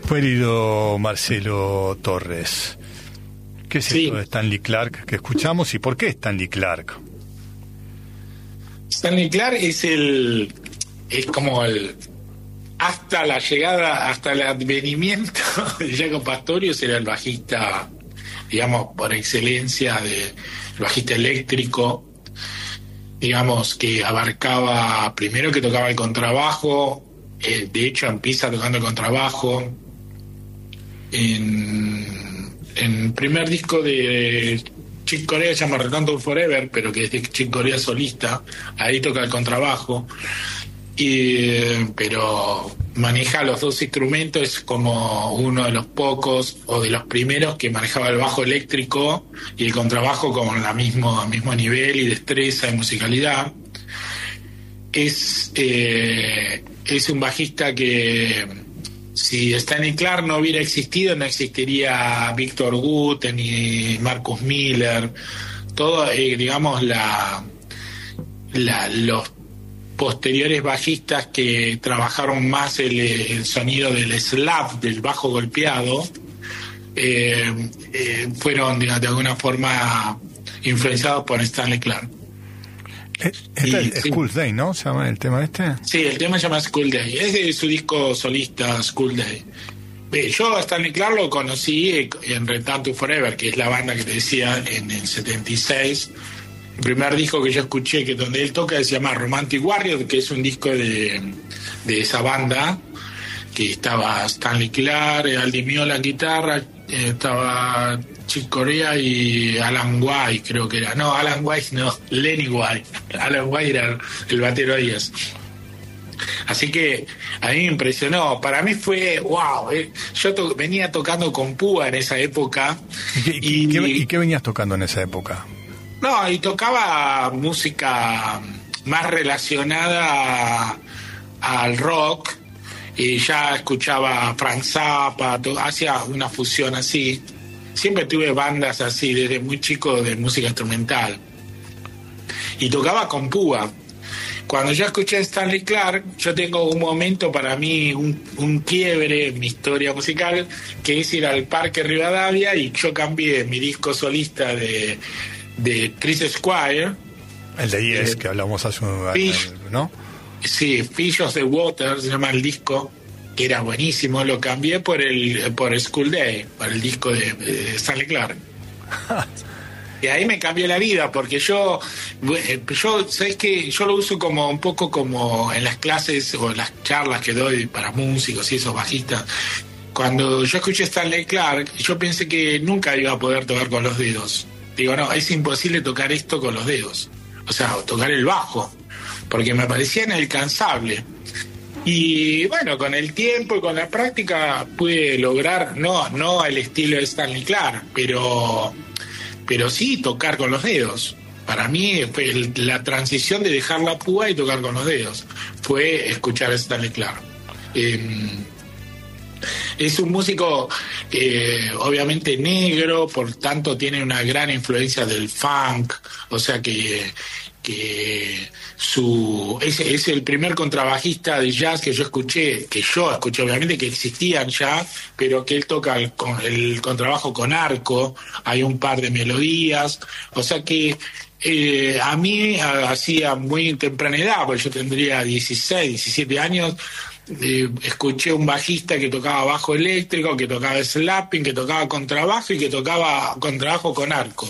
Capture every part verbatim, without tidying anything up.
Querido Marcelo Torres, ¿qué es Sí. esto de Stanley Clarke que escuchamos y por qué Stanley Clarke? Stanley Clarke es el es como el hasta la llegada, hasta el advenimiento de Jaco Pastorius era el bajista, digamos, por excelencia, de el bajista eléctrico, digamos, que abarcaba, primero que tocaba el contrabajo, eh, de hecho empieza tocando el contrabajo en, en el primer disco de Chick Corea, se llama Return to Forever, pero que es de Chick Corea solista, ahí toca el contrabajo, y, pero maneja los dos instrumentos, es como uno de los pocos o de los primeros que manejaba el bajo eléctrico y el contrabajo con la mismo, mismo nivel y destreza y musicalidad. Es, eh, es un bajista que, si Stanley Clarke no hubiera existido, no existiría Victor Wood ni Marcus Miller, todo, eh, digamos, la, la los posteriores bajistas que trabajaron más el, el sonido del slap, del bajo golpeado, eh, eh, fueron de, de alguna forma influenciados por Stanley Clarke. Este Y, es sí. School Day, ¿no? ¿Se llama el tema este? Sí, el tema se llama School Day, es de su disco solista School Day. Eh, Yo a Stanley Clarke lo conocí en Return to Forever, que es la banda que te decía, en el setenta y seis. El primer disco que yo escuché, que donde él toca, se llama Romantic Warrior, que es un disco de, de esa banda, que estaba Stanley Clarke, Al Di Meola en guitarra, eh, estaba Chick Corea y Alan White, creo que era. No, Alan White no, Lenny White. Alan White era el batero de ellos. Así que a mí me impresionó. Para mí fue wow. Eh. Yo to- venía tocando con Púa en esa época. ¿Y qué, y, Y- qué- y qué venías tocando en esa época? No, y tocaba música más relacionada a- al rock, y ya escuchaba Frank Zappa, to- hacía una fusión así. Siempre tuve bandas así desde muy chico de música instrumental. Y tocaba con Púa. Cuando yo escuché a Stanley Clarke, yo tengo un momento para mí, un, un quiebre en mi historia musical, que es ir al Parque Rivadavia, y yo cambié mi disco solista de, de Chris Squire, El de Yes, Eh, que hablamos hace un Fish. ¿no? sí, Fish of the Water se llama el disco, que era buenísimo, lo cambié por el por School Day, por el disco de, de Stanley Clarke. Y ahí me cambió la vida, porque yo, eh, yo, ¿sabes qué? Yo lo uso como un poco como en las clases o en las charlas que doy para músicos y esos bajistas. Cuando yo escuché Stanley Clarke, yo pensé que nunca iba a poder tocar con los dedos. Digo, no, es imposible tocar esto con los dedos. O sea, tocar el bajo, porque me parecía inalcanzable. Y bueno, con el tiempo y con la práctica pude lograr, no, no el estilo de Stanley Clarke, pero... pero sí tocar con los dedos. Para mí fue el- la transición de dejar la púa y tocar con los dedos fue escuchar a Stanley Clarke. Eh, es un músico eh, obviamente negro, por tanto tiene una gran influencia del funk, o sea que que su es, es el primer contrabajista de jazz que yo escuché, que yo escuché, obviamente que existían ya, pero que él toca el, con- el contrabajo con arco, hay un par de melodías, o sea que eh, a mí a- hacía muy temprana edad, porque yo tendría dieciséis, diecisiete años, eh, escuché un bajista que tocaba bajo eléctrico, que tocaba slapping, que tocaba contrabajo y que tocaba contrabajo con arco.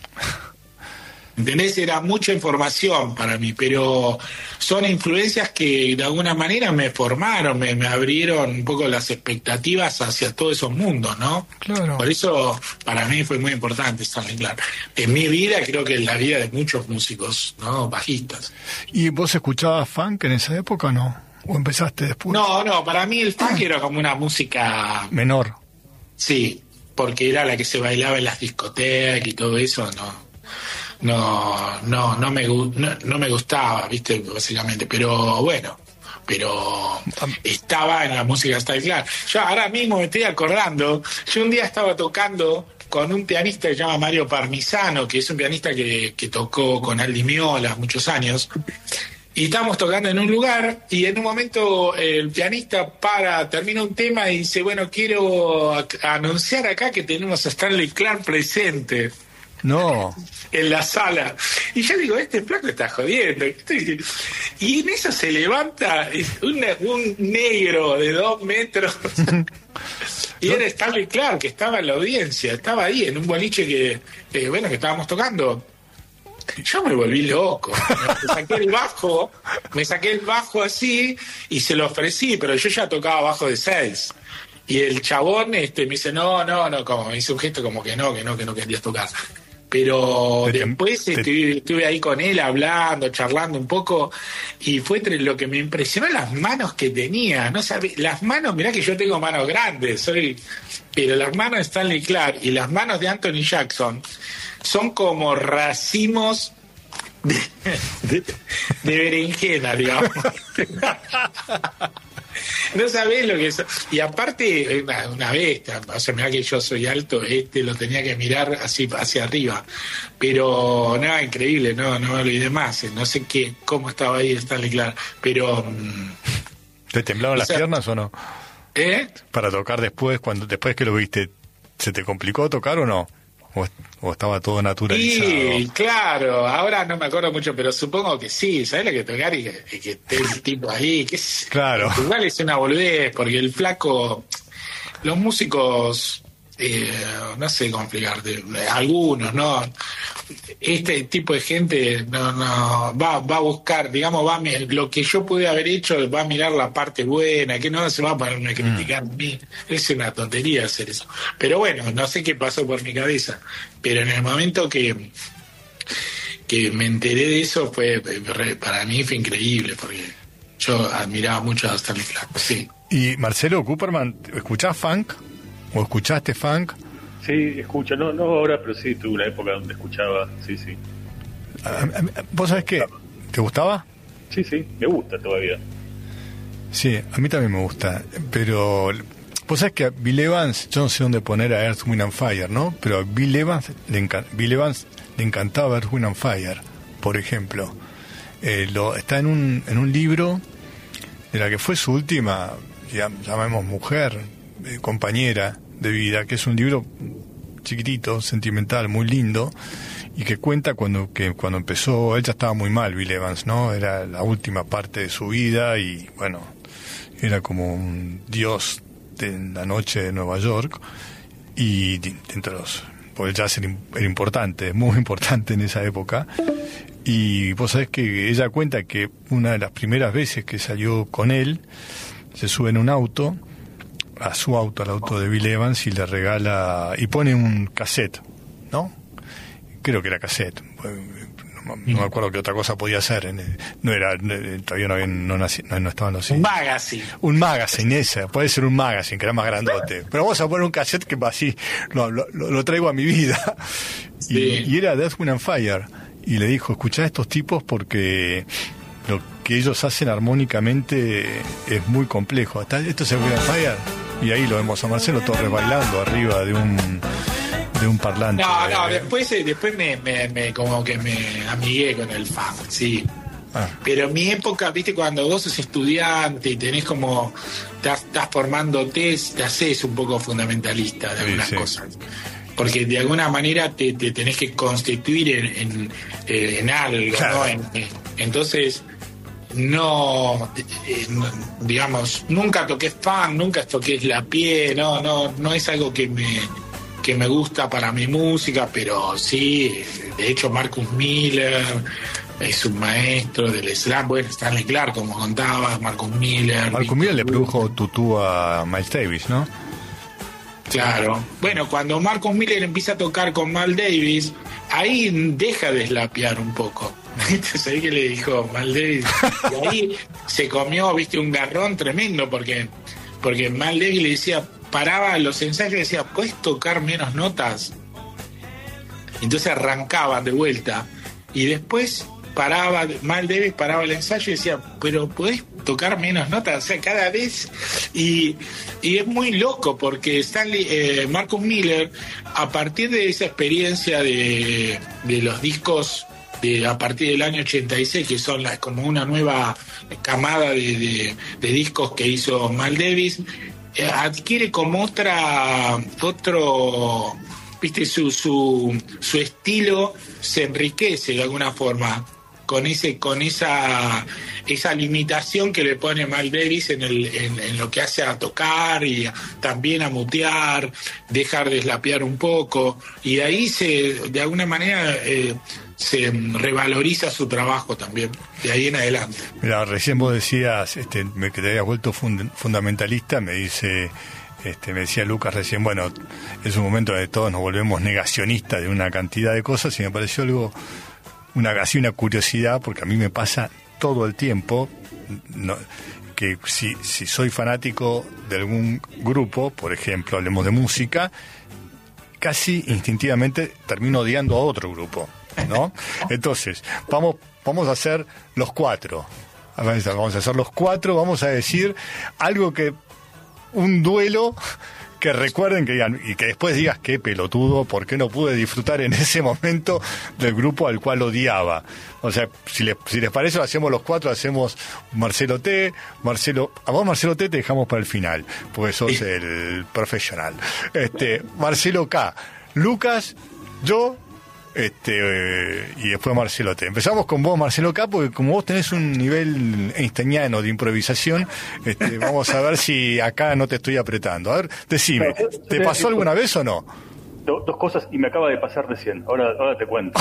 ¿Entendés? Era mucha información para mí, pero son influencias que de alguna manera me formaron, me, me abrieron un poco las expectativas hacia todos esos mundos, ¿no? Claro. Por eso para mí fue muy importante Stanley Clarke. En mi vida, creo que en la vida de muchos músicos, ¿no? Bajistas. ¿Y vos escuchabas funk en esa época o no? ¿O empezaste después? No, no, para mí el funk era como una música, Menor. sí, porque era la que se bailaba en las discotecas y todo eso, no. No, no, no me, gu- no, no me gustaba, viste, básicamente, pero bueno, pero estaba en la música de Stanley Clarke. Yo ahora mismo me estoy acordando, yo un día estaba tocando con un pianista que se llama Mario Parmisano, que es un pianista que, que tocó con Al Di Meola muchos años, y estábamos tocando en un lugar y en un momento el pianista para, termina un tema y dice, bueno, quiero a- anunciar acá que tenemos a Stanley Clarke presente No. en la sala. Y yo digo, este flaco está jodiendo. Y en eso se levanta un, un negro de dos metros. Y era Stanley Clarke, que estaba en la audiencia, estaba ahí en un boliche que, eh, bueno, que estábamos tocando. Yo me volví loco. Me saqué el bajo, me saqué el bajo así y se lo ofrecí, pero yo ya tocaba bajo de seis. Y el chabón este, me dice, no, no, no, como me hizo un gesto como que no, que no, que no querías tocar. Pero Te- después te- estuve, estuve ahí con él hablando, charlando un poco, y fue entre lo que me impresionó las manos que tenía. No sabe, las manos, mirá que yo tengo manos grandes, soy, pero las manos de Stanley Clarke y las manos de Anthony Jackson son como racimos de, de, de berenjena, digamos. No sabés lo que es. Y aparte, una, una bestia. O sea, mirá que yo soy alto, este lo tenía que mirar así hacia arriba. Pero nada, increíble, no, no me olvidé más. No sé qué, cómo estaba ahí Stanley Clarke. Pero. ¿Te temblaban o las sea, piernas o no? ¿Eh? Para tocar después, cuando después que lo viste, ¿se te complicó tocar o no? ¿O, o estaba todo naturalizado? Sí, claro, ahora no me acuerdo mucho, pero supongo que sí, ¿sabes lo que tocar? Y que, y que esté el tipo ahí, que es, Claro. igual es una boludez, porque el flaco, los músicos, eh, no sé cómo explicarte, algunos, ¿no? Este tipo de gente no, no va, va a buscar, digamos, va a, mi- lo que yo pude haber hecho, va a mirar la parte buena, que no se va a ponerme a criticar a mí. Es una tontería hacer eso. Pero bueno, no sé qué pasó por mi cabeza. Pero en el momento que, que me enteré de eso, fue para mí fue increíble, porque yo admiraba mucho a Stanley Clarke, sí. Y Marcelo Cooperman, ¿escuchás funk? ¿O escuchaste funk? Sí, escucho, no, no ahora, pero sí tuve una época donde escuchaba, sí, sí. A- a- ¿Vos sabés qué? ¿Te gustaba? Sí, sí, me gusta todavía. Sí, a mí también me gusta, pero vos sabés que a Bill Evans, yo no sé dónde poner a Earth, Wind and Fire, ¿no? Pero a Bill Evans le, encan- Bill Evans le encantaba Earth, Wind and Fire, por ejemplo. Eh, lo, está en un, en un libro de la que fue su última, ya, llamemos mujer, eh, compañera de vida, que es un libro chiquitito, sentimental, muy lindo, y que cuenta cuando que cuando empezó, él ya estaba muy mal, Bill Evans, ¿no? Era la última parte de su vida y, bueno, era como un dios de la noche de Nueva York, y de- entre los, porque el jazz era, im- era importante, muy importante en esa época, y vos sabés que ella cuenta que una de las primeras veces que salió con él, se sube en un auto, a su auto, al auto de Bill Evans, y le regala, y pone un cassette, ¿no? Creo que era cassette, no, no me acuerdo qué otra cosa podía hacer, en el- no era, no- todavía no, había, no, nací- no, no estaban los... Un magazine. Un magazine, ese, puede ser un magazine, que era más grandote. Pero vamos a poner un cassette que va así, lo, lo, lo traigo a mi vida. Y, Sí. y era Death, Wind and Fire. Y le dijo, escuchá a estos tipos porque lo que ellos hacen armónicamente es muy complejo. Hasta esto es el Wind and Fire. Y ahí lo vemos a Marcelo Torres bailando arriba de un de un parlante. No, no, Eh, después, eh, después me, me, me- como que me amigué con el funk, sí. ah, Pero en mi época, viste, cuando vos sos estudiante y tenés como, estás, estás formándote, te haces un poco fundamentalista de Sí, algunas sí. cosas. Porque de alguna manera te, te tenés que constituir en, en, eh, en algo, Claro. ¿no? En- en- entonces, no, eh, no, digamos, nunca toqué funk, nunca toqué la pie, no, no, no es algo que me que me gusta para mi música, pero sí, de hecho Marcus Miller es un maestro del slam, bueno, Stanley Clarke, como contabas, Marcus Miller. Marco Miller le produjo Tutú a Miles Davis, ¿no? Claro. Bueno, cuando Marcus Miller empieza a tocar con Mal Davis, ahí deja de slapear un poco. Entonces ahí que le dijo Mal Davis. Y ahí se comió, viste, un garrón tremendo, porque, porque Mal Davis le decía, paraba los ensayos y decía, ¿puedes tocar menos notas? Entonces arrancaban de vuelta. Y después paraba, Mal Davis paraba el ensayo y decía, pero ¿podés tocar menos notas? O sea, cada vez... Y, y es muy loco porque Stanley, eh, Marcus Miller, a partir de esa experiencia de, de los discos de, a partir del año ochenta y seis, que son las, como una nueva camada de, de, de discos que hizo Miles Davis, eh, adquiere como otra, otro, viste, su, su, su estilo se enriquece de alguna forma con ese, con esa, esa limitación que le pone Miles Davis en, el, en, en lo que hace a tocar y a, también a mutear, dejar de slapear un poco, y de ahí se, de alguna manera, eh, se revaloriza su trabajo también, de ahí en adelante. Mira, recién vos decías este, me, que te habías vuelto fund, fundamentalista, me dice... Este, me decía Lucas recién, bueno, es un momento donde todos nos volvemos negacionistas de una cantidad de cosas, y me pareció algo, una, así una curiosidad, porque a mí me pasa todo el tiempo, no, que si, si soy fanático de algún grupo, por ejemplo, hablemos de música, casi instintivamente termino odiando a otro grupo, ¿no? Entonces, vamos, vamos a hacer los cuatro, vamos a hacer los cuatro, vamos a decir algo que un duelo que recuerden, que digan, y que después digas qué pelotudo, por qué no pude disfrutar en ese momento del grupo al cual odiaba. O sea, si les, si les parece, lo hacemos los cuatro, hacemos Marcelo T, Marcelo, a vos Marcelo T te dejamos para el final, porque sos el profesional. Este, Marcelo K, Lucas, yo, este eh, y después Marcelo T. Empezamos con vos, Marcelo K, porque como vos tenés un nivel einsteiniano de improvisación, este, vamos a ver si acá no te estoy apretando. A ver, decime, ¿te pasó alguna vez o no? Do, dos cosas, y me acaba de pasar recién, ahora, ahora te cuento.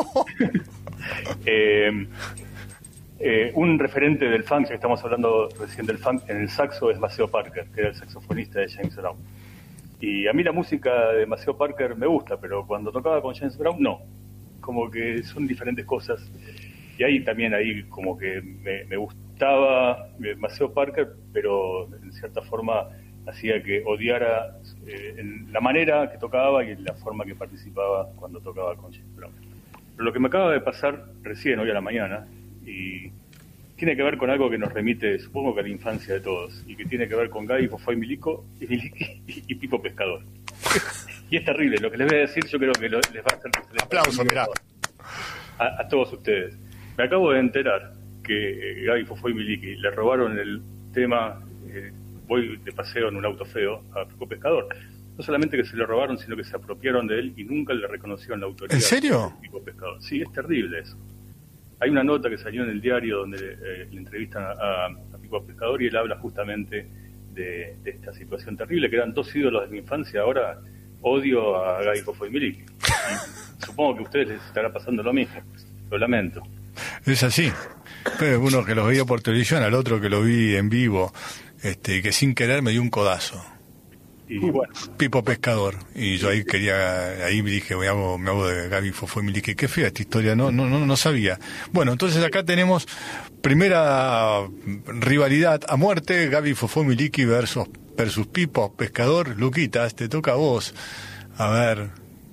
eh, eh, un referente del funk, ya que estamos hablando recién del funk, en el saxo es Maceo Parker, que era el saxofonista de James Brown. Y a mí la música de Maceo Parker me gusta, pero cuando tocaba con James Brown, no. Como que son diferentes cosas. Y ahí también, ahí como que me, me gustaba Maceo Parker, pero en cierta forma hacía que odiara eh, en la manera que tocaba y la forma que participaba cuando tocaba con James Brown. Pero lo que me acaba de pasar recién, hoy a la mañana, y tiene que ver con algo que nos remite, supongo que a la infancia de todos, y que tiene que ver con Gaby, Fofó y Milico y, y, y Pipo Pescador. Y es terrible, lo que les voy a decir yo creo que lo, les va a hacer... Aplauso, mirá. A, a todos ustedes. Me acabo de enterar que eh, Gaby, Fofó y Miliki le robaron el tema eh, Voy de paseo en un auto feo a Pipo Pescador. No solamente que se lo robaron, sino que se apropiaron de él y nunca le reconocieron la autoridad. ¿En serio? De Pipo Pescador. Sí, es terrible eso. Hay una nota que salió en el diario donde eh, le entrevistan a, a Pipo Pescador y él habla justamente de, de esta situación terrible, que eran dos ídolos de mi infancia. Ahora odio a Gaby, Fofó y Miliki. Y supongo que a ustedes les estará pasando lo mismo. Lo lamento. Es así. Pero uno que los veía por televisión, al otro que lo vi en vivo, este, que sin querer me dio un codazo. Y bueno. Pipo Pescador. Y yo ahí quería, ahí me dije, me hago, me hago de Gaby, Fofó y Miliki. Qué fea esta historia, no, no, no, no sabía. Bueno, entonces acá tenemos primera rivalidad a muerte, Gaby, Fofó y Miliki versus, versus Pipo Pescador. Luquitas, te toca a vos. A ver.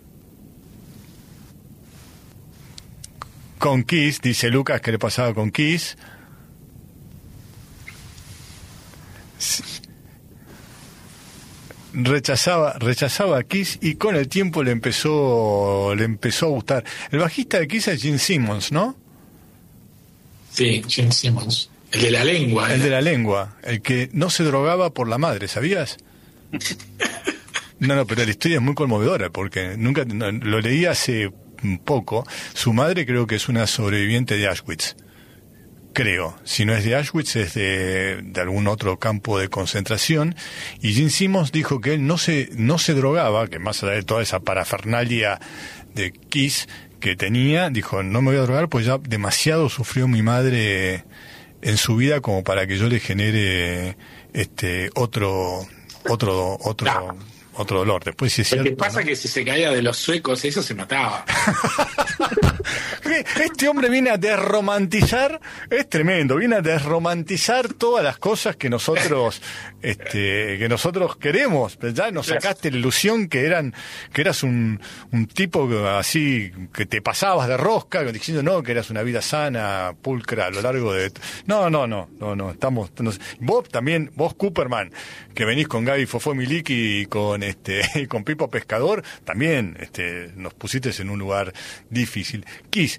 Con Kiss, dice Lucas que le pasaba con Kiss. Rechazaba, rechazaba a Kiss y con el tiempo le empezó, le empezó a gustar. El bajista de Kiss es Gene Simmons, ¿no? Sí, Gene Simmons. El de la lengua. El ¿eh? de la lengua, el que no se drogaba por la madre, ¿sabías? No, no, pero la historia es muy conmovedora porque nunca, no, lo leí hace poco. Su madre creo que es una sobreviviente de Auschwitz. Creo, si no es de Auschwitz es de, de algún otro campo de concentración, y Gene Simmons dijo que él no se, no se drogaba, que más allá de toda esa parafernalia de Kiss que tenía, dijo, no me voy a drogar pues ya demasiado sufrió mi madre en su vida como para que yo le genere este otro, otro, otro, no. otro dolor. Después si es Lo cierto, que pasa ¿no? que si se caía de los suecos, eso se mataba. Este hombre viene a desromantizar, es tremendo, viene a desromantizar todas las cosas que nosotros, este, que nosotros queremos. Ya nos sacaste la ilusión que eran, que eras un, un tipo así, que te pasabas de rosca, diciendo no, que eras una vida sana, pulcra a lo largo de... No, no, no, no, no, estamos... Nos... Vos también, vos Cooperman, que venís con Gaby, Fofó, Miliki y con este, y con Pipo Pescador, también, este, nos pusiste en un lugar difícil. Kiss,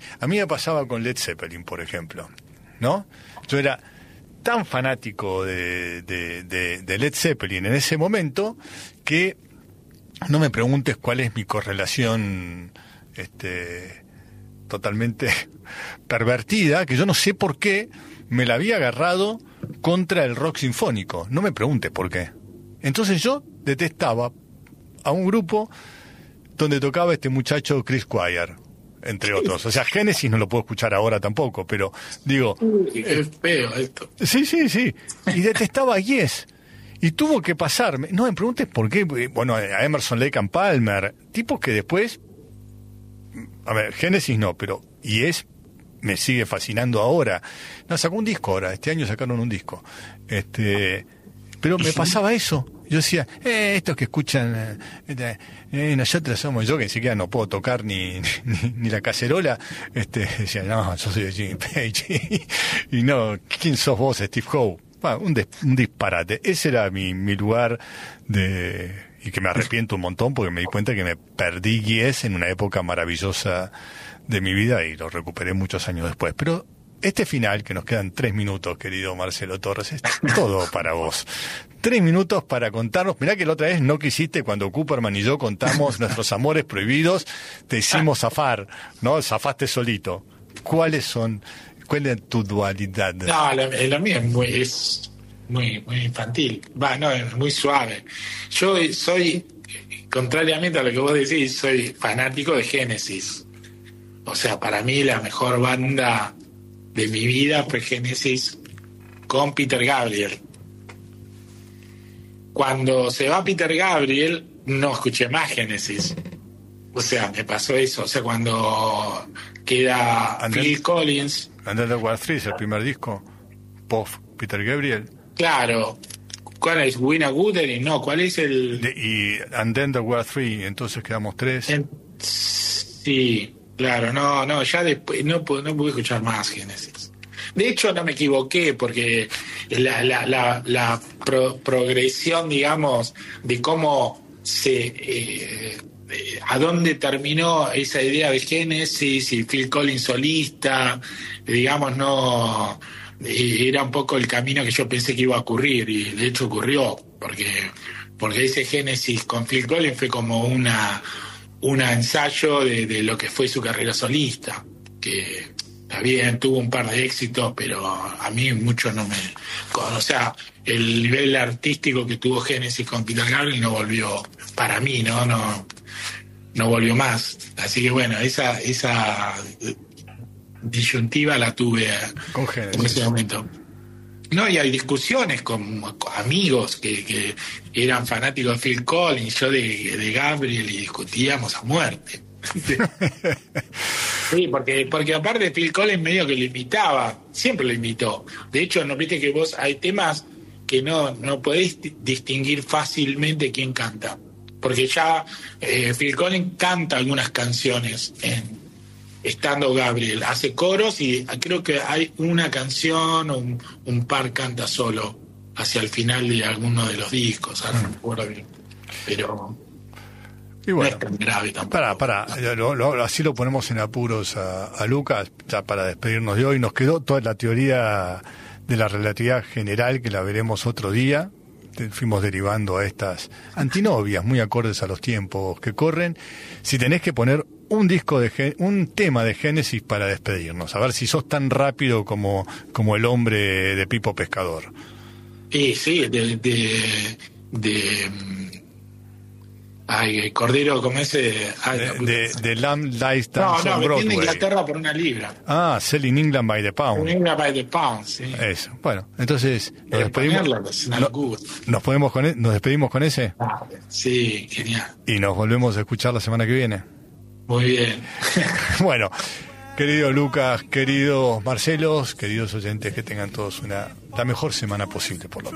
A mí me pasaba con Led Zeppelin, por ejemplo, ¿no? Yo era tan fanático de, de, de, de Led Zeppelin en ese momento que no me preguntes cuál es mi correlación este, totalmente pervertida, que yo no sé por qué me la había agarrado contra el rock sinfónico. No me preguntes por qué. Entonces yo detestaba a un grupo donde tocaba este muchacho Chris Squire, entre otros. O sea, Genesis no lo puedo escuchar ahora tampoco, pero digo... Uy, qué feo esto. Sí, sí, sí. Y detestaba a Yes. Y tuvo que pasarme... No me preguntes por qué. Bueno, a Emerson, Lake and Palmer, tipos que después... A ver, Genesis no, pero Yes me sigue fascinando ahora. No, sacó un disco ahora. Este año sacaron un disco. Este... Pero me pasaba eso. Yo decía, eh, estos que escuchan, eh, eh, nosotros somos yo, que ni siquiera no puedo tocar ni, ni, ni la cacerola. Este, decía, no, yo soy de Jimmy Page. Y no, ¿quién sos vos, Steve Howe? Bueno, un, des, un disparate. Ese era mi, mi lugar de... Y que me arrepiento un montón porque me di cuenta que me perdí Yes en una época maravillosa de mi vida y lo recuperé muchos años después. Pero este final, que nos quedan tres minutos, querido Marcelo Torres, es todo para vos. Tres minutos para contarnos. Mirá que la otra vez no quisiste, cuando Cooperman y yo contamos nuestros amores prohibidos, te hicimos zafar, ¿no? Zafaste solito. ¿Cuáles son? ¿Cuál es tu dualidad? No, la, la mía es muy, es muy, muy infantil. Va, no, es muy suave. Yo soy, contrariamente a lo que vos decís, soy fanático de Genesis. O sea, para mí la mejor banda de mi vida fue Genesis con Peter Gabriel. Cuando se va Peter Gabriel, no escuché más Genesis. O sea, me pasó eso. O sea, cuando queda And Phil then, Collins... And then the War tres, el primer disco, post Peter Gabriel. Claro. ¿Cuál es? Win a Gooder y no, ¿cuál es el...? De, y And then the War tres, entonces quedamos tres. En, sí, claro, no, no, ya después no, no pude escuchar más Genesis. De hecho, no me equivoqué, porque la, la, la, la pro, progresión, digamos, de cómo se... Eh, a dónde terminó esa idea de Genesis y Phil Collins solista, digamos, no... Era un poco el camino que yo pensé que iba a ocurrir, y de hecho ocurrió, porque porque ese Genesis con Phil Collins fue como una un ensayo de, de lo que fue su carrera solista, que está bien, tuvo un par de éxitos, pero a mí mucho no me... O sea, el nivel artístico que tuvo Genesis con Peter Gabriel no volvió, para mí, ¿no? No, no volvió más. Así que bueno, esa... esa disyuntiva la tuve con en ese momento. No, y hay discusiones con, con amigos que, que eran fanáticos de Phil Collins, yo de, de Gabriel, y discutíamos a muerte. Sí, porque, porque aparte Phil Collins medio que lo imitaba, siempre lo imitó. De hecho, no viste que vos hay temas que no, no podés distinguir fácilmente quién canta. Porque ya eh, Phil Collins canta algunas canciones en estando Gabriel, hace coros y creo que hay una canción o un, un par canta solo hacia el final de alguno de los discos, ahora no me acuerdo bien, pero y bueno, no es tan grave tampoco. Para, para, lo, lo, así lo ponemos en apuros a, a Lucas, ya para despedirnos de hoy. Nos quedó toda la teoría de la relatividad general, que la veremos otro día. Fuimos derivando a estas antinovias muy acordes a los tiempos que corren. Si tenés que poner un disco de un tema de Génesis para despedirnos, a ver si sos tan rápido como como el hombre de Pipo Pescador. Sí, sí, de de, de ay, Cordero, como ese ay, de, de, de Lamb Lies No, Dance no, on me Broadway. tiene Inglaterra por una libra. Ah, Selling England by the Pound. England by the Pound, sí. Eso. Bueno, entonces nos Eh, despedimos. ponerla, No, nos podemos con e- nos despedimos con ese. Ah, sí, genial. Y nos volvemos a escuchar la semana que viene. Muy bien. Bueno, querido Lucas, queridos Marcelos, queridos oyentes, que tengan todos una la mejor semana posible, por lo menos.